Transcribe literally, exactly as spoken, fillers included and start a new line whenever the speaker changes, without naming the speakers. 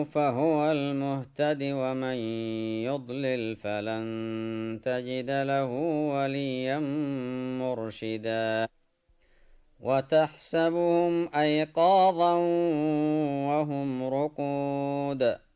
فهو المهتد ومن يضلل فلن تجد له وليا مرشدا وتحسبهم أيقاظا وهم رقود